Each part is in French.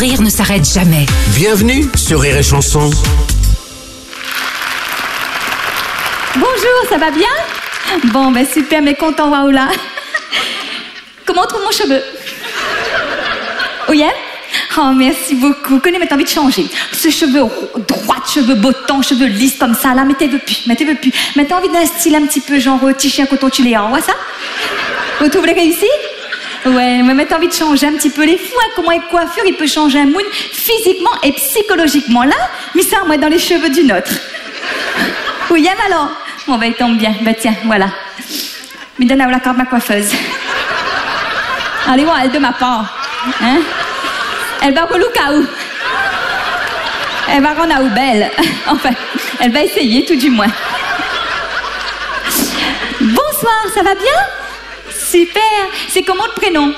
rire ne s'arrête jamais. Bienvenue sur Rire et Chanson. Bonjour, ça va bien? Bon, ben super, mais content, waouh là. Comment on trouve mon cheveu? Oh yeah? Oh, merci beaucoup. Connais, mais t'as envie de changer. Ce cheveu droit, cheveux bottants, cheveux lisses comme ça, là, mais t'es veux plus. Mais t'as envie d'un style un petit peu genre t-shirt coton tuléa, on voit ça? Vous trouvez réussi? Ouais, mais t'as envie de changer un petit peu les fous, hein. Comment une coiffure, il peut changer un mood physiquement et psychologiquement. Là, mais ça, moi, dans les cheveux d'une autre. Oui, alors? Bon, ben, il tombe bien. Ben, tiens, voilà. Me donne la carte de ma coiffeuse. Allez voir, elle de ma part. Hein? Elle va relouquer où? Elle va rendre à belle. Enfin, elle va essayer, tout du moins. Bonsoir, ça va bien? Super. C'est comment le prénom?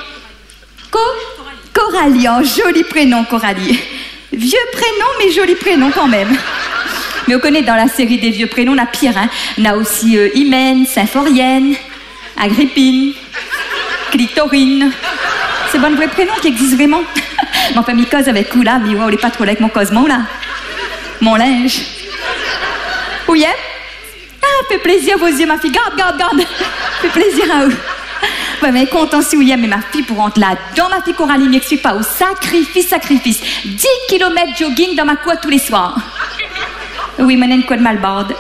Coralie. Oh, joli prénom, Coralie. Vieux prénom, mais joli prénom quand même. Mais on connaît dans la série des vieux prénoms, on a pire, hein. On a aussi Hymen, Symphorienne, Agrippine, Clitorine. C'est bon, le vrai prénom qui existe vraiment. Mais enfin, m'y cause avec où là? Mais ouais, on n'est pas trop là avec mon cosmo là. Mon linge. Oui, hein? Ah, fait plaisir vos yeux, ma fille. Garde. Fait plaisir à vous. Ouais, mais content si oui, mais ma fille pour rentrer là dans ma fille Coralie m'explique pas au sacrifice. 10 km jogging dans ma cour tous les soirs. Oui, mais une quoi de malbarde.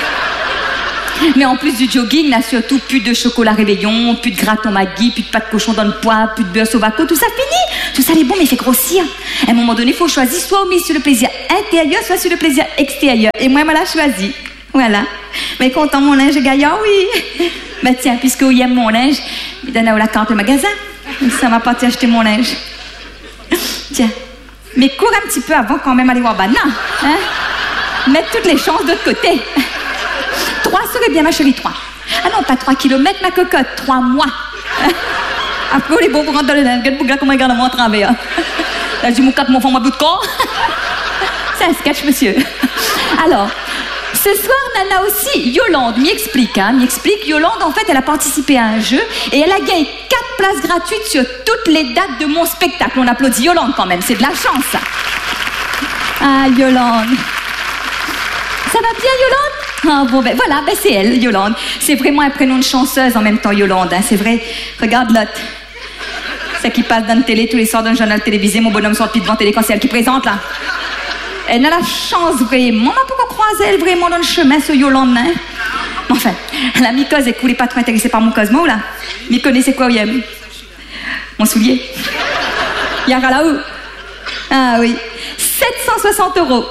Mais en plus du jogging, là, surtout plus de chocolat réveillon, plus de gratin Maggi, plus de pâte de cochon dans le poids, plus de beurre sovaco, tout ça fini. Tout ça, il est bon, mais il fait grossir. À un moment donné, il faut choisir soit on met sur le plaisir intérieur, soit sur le plaisir extérieur. Et moi, je l'ai choisi. Voilà. Mais content, mon linge gaillard, oui. Bah tiens, puisque il aime mon linge, il donne la carte au magasin. Ça m'a pas acheter mon linge. Tiens. Mais cours un petit peu avant quand même aller voir Banana. Hein? Mettre toutes les chances de l'autre côté. 3 serait bien, ma chérie, 3. Ah non, pas 3 kilomètres, ma cocotte, 3 mois. Après, les beaux pour rentrer dans le linge. Regarde comment il regarde moi en travers. Là, je dis, mon 4 mon fond, ma bout de corps. C'est un sketch, monsieur. Alors, ce soir, Nana aussi, Yolande m'y explique. Yolande, en fait, elle a participé à un jeu et elle a gagné 4 places gratuites sur toutes les dates de mon spectacle. On applaudit Yolande quand même, c'est de la chance, ça. Ah, Yolande. Ça va bien, Yolande? Ah bon, ben voilà, ben c'est elle, Yolande. C'est vraiment un prénom de chanceuse en même temps, Yolande, hein, c'est vrai. Regarde l'autre. C'est qui passe dans la télé tous les soirs dans le journal télévisé, mon bonhomme sort devant télé quand c'est elle qui présente, là. Elle a la chance, vraiment. Pourquoi croiser elle vraiment dans le chemin, ce Yolande, hein? Enfin, la mycose, elle coulait pas trop intéressée par mon cosmo, là. Mais connaissez quoi, oui? Mon soulier. Yara là-haut. Ah oui. 760 €.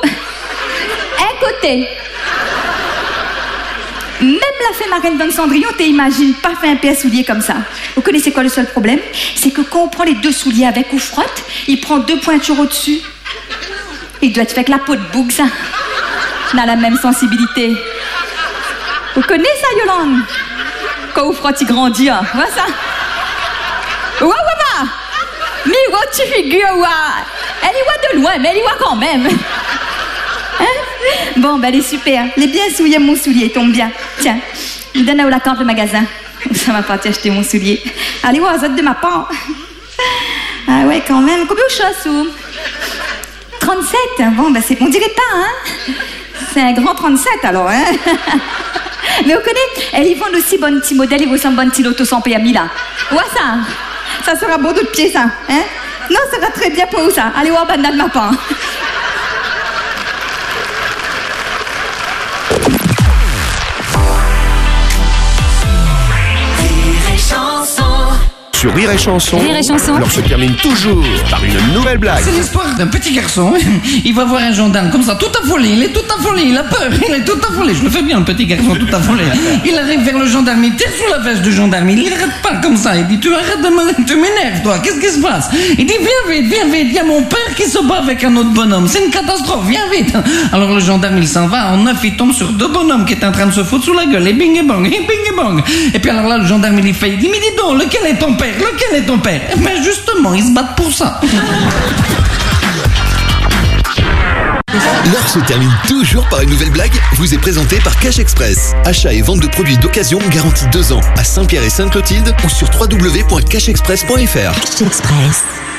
Un côté. Même la fée marraine dans le Cendrillon, t'imagines pas faire un paire soulier comme ça. Vous connaissez quoi le seul problème? C'est que quand on prend les 2 souliers avec ou frotte, il prend 2 pointures au-dessus. Il doit être fait avec la peau de bouc, ça. On a la même sensibilité. Vous connaissez ça, Yolande? Quand vous frotte, il grandit, hein. Vois ça? Ouah, mais what tu figures, ouah. Elle y voit de loin, mais elle y voit quand même. Hein? Bon, ben elle est super. Elle est bien souillée, mon soulier, il tombe bien. Tiens, je donne la carte de magasin. Ça m'a pas acheter mon soulier. Allez voir, ça de ma part. Ah ouais, quand même. Combien de choses, ou 37. Bon, ben c'est... On dirait pas, hein? C'est un grand 37, alors, hein? Mais vous connaissez, elle y vend aussi bon petit modèle, il vaut un bon petit loto sans PMI, là. Ouais, ça? Ça sera beau de pied, ça, hein? Non, ça sera très bien pour vous, ça. Allez voir, banane de ma part. Sur Rire et Chanson, l'heure se termine toujours par une nouvelle blague. C'est l'histoire d'un petit garçon. Il va voir un gendarme comme ça, tout affolé. Il est tout affolé, il a peur, il est tout affolé. Je le fais bien, le petit garçon tout affolé. Il arrive vers le gendarme, il tire sous la veste du gendarme. Il n'arrête pas comme ça. Il dit, tu arrêtes de me... Tu m'énerves, toi. Qu'est-ce qui se passe? Il dit, viens vite. Il y a mon père qui se bat avec un autre bonhomme. C'est une catastrophe, viens vite. Alors le gendarme, il s'en va. En 9, il tombe sur 2 bonhommes qui étaient en train de se foutre sous la gueule. Et bing et bang, et bing et bang. Et puis alors là, le gendarme, il fait, il dit, mais dis donc, lequel est ton père? Lequel est ton père? Mais justement, ils se battent pour ça. L'heure se termine toujours par une nouvelle blague. Vous est présentée par Cash Express. Achat et vente de produits d'occasion garantis 2 ans à Saint-Pierre et Sainte-Clotilde ou sur www.cashexpress.fr. Cash Express.